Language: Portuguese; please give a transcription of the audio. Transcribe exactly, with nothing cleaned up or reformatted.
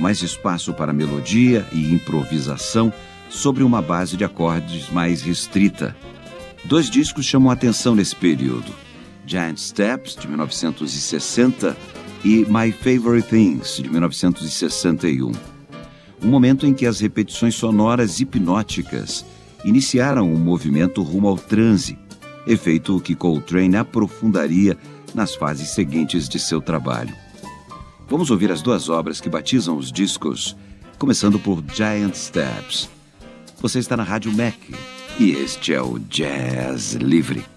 mais espaço para melodia e improvisação sobre uma base de acordes mais restrita. Dois discos chamam a atenção nesse período: Giant Steps, de mil novecentos e sessenta, e My Favorite Things, de mil novecentos e sessenta e um. Um momento em que as repetições sonoras hipnóticas iniciaram um movimento rumo ao transe, efeito que Coltrane aprofundaria nas fases seguintes de seu trabalho. Vamos ouvir as duas obras que batizam os discos, começando por Giant Steps. Você está na Rádio Mac e este é o Jazz Livre.